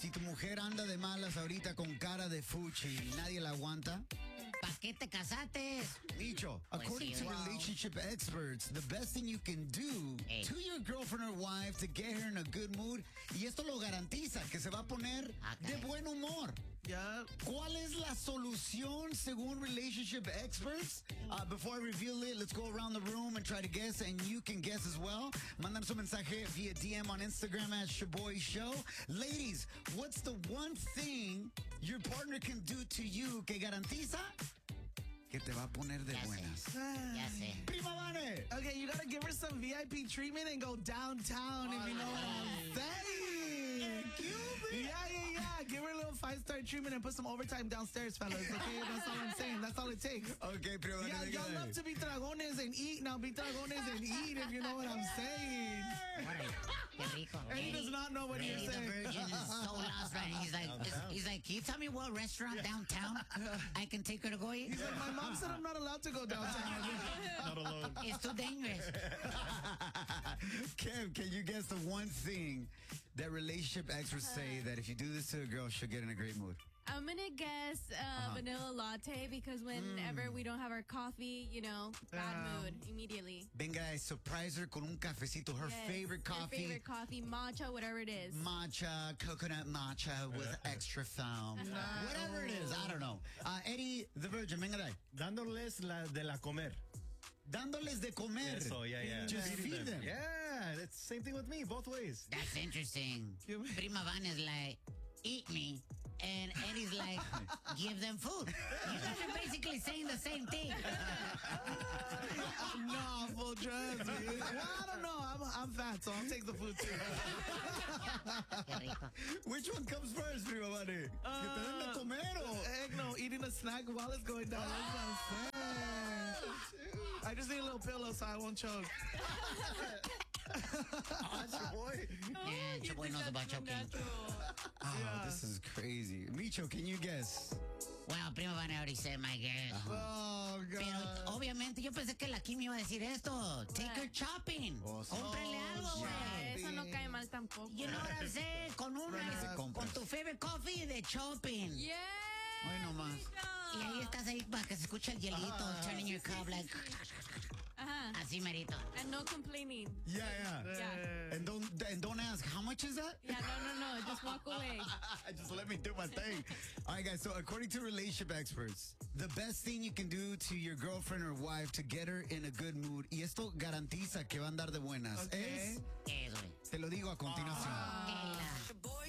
Si tu mujer anda de malas ahorita con cara de fuchi y nadie la aguanta. ¿Para qué te casaste? Micho, according to relationship experts, the best thing you can do to your girlfriend or wife to get her in a good mood, y esto lo garantiza, que se va a poner de buen humor. Yeah. ¿Cuál es la solución según relationship experts? Before I reveal it, let's go around the room and try to guess, and you can guess as well. Mándanos un mensaje via DM on Instagram at Shaboy Show. Ladies, what's the one thing your partner can do to you que garantiza que te va a poner de buenas? Ya sé. Prima Vane! Okay, you gotta give her some VIP treatment and go downtown, if you know what I'm saying. Yeah. Give her a little 5-star treatment and put some overtime downstairs, fellas. Okay, that's all I'm saying. That's all it takes. Okay, Prima Vane. Yeah, y'all love to be dragones and eat. Now be dragones and eat, if you know what I'm saying. Qué rico. And he does not know what you're Eddie the saying. Virgin is so lost right now. He's like, can you tell me what restaurant downtown I can take her to go eat? He's like, my mom said I'm not allowed to go downtown. Not alone. It's too dangerous. Kev, can you guess the one thing that relationship experts say that if you do this to a girl, she'll get in a great mood? I'm going to guess vanilla latte because whenever we don't have our coffee, bad mood immediately. Venga, surprise her con un cafecito, her Yes, favorite her coffee. favorite coffee, matcha, whatever it is. Matcha, coconut matcha with extra foam. Whatever it is, I don't know. Eddie the Virgin, venga de ahí. Dándoles la de la comer. Dándoles de comer. Eso, yeah. Just feed them. Yeah, it's the same thing with me, both ways. That's interesting. Prima Van is like, eat me. And Eddie's like, give them food. You guys are basically saying the same thing. No, full trust. Well, I don't know. I'm fat, so I'll take the food too. Qué rico. Which one comes first, Prima Vane? ¿Que te den de comer o? Heck no, eating a snack while it's going down. That's not I just need a little pillow so I won't choke. Boy. Yeah, Chaboy knows about choking. Oh, this is crazy. Micho, can you guess? Well, Prima Van already said my guess. Oh, God. Pero obviamente yo pensé que la Kim iba a decir esto. Take her shopping. Cómprale algo, güey. Eso no cae mal tampoco. You know what I'm saying? Con tu favorite coffee de shopping. Yeah. Hoy nomás. Y ahí estás ahí para que se escuche el hielito, turning your cup like... Así merito. And no complaining. Yeah. Yeah. And don't ask, how much is that? Yeah, no. Just walk away. Just let me do my thing. All right, guys. So according to relationship experts, the best thing you can do to your girlfriend or wife to get her in a good mood, y esto garantiza que va a andar de buenas, Okay. es, Es, güey. te lo digo a continuación. Que la-